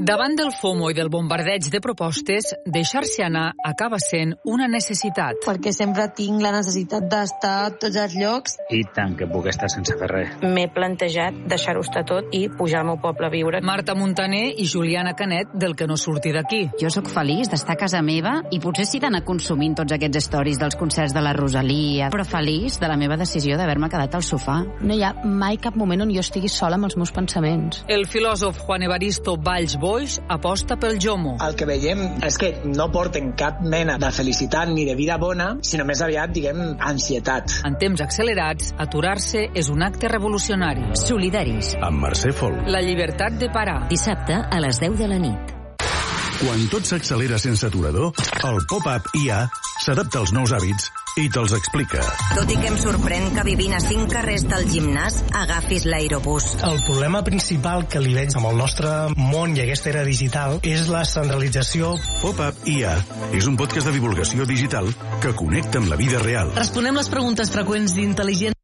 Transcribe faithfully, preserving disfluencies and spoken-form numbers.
Davant del FOMO i del bombardeig de propostes, deixar-se anar acaba sent una necessitat. Perquè sempre tinc la necessitat d'estar a tots els llocs. I tant que puc estar sense fer res. M'he plantejat deixar-ho estar tot i pujar al meu poble a viure. Marta Montaner i Juliana Canet, del que no surti d'aquí. Jo sóc feliç d'estar a casa meva i potser sí d'anar consumint tots aquests stories dels concerts de la Rosalia, però feliç de la meva decisió d'haver-me quedat al sofà. No hi ha mai cap moment on jo estigui sola amb els meus pensaments. El filòsof Juan Evaristo Valls Boix aposta pel Jomo. El que veiem és que no porten cap mena de felicitat ni de vida bona, sinó més aviat, diguem, ansietat. En temps accelerats, aturar-se és un acte revolucionari. Solidaris. Amb Mercè Fol. La llibertat de parar. Dissabte a les deu de la nit. Quan tot s'accelera sense aturador, el pop-up I A s'adapta als nous hàbits i te'ls explica. Tot i que em sorprèn que vivint a cinc carrers del gimnàs agafis l'aerobús. El problema principal que li veig amb el nostre món i aquesta era digital és la centralització. Pop-up I A és un podcast de divulgació digital que connecta amb la vida real. Responem les preguntes freqüents d'intel·ligència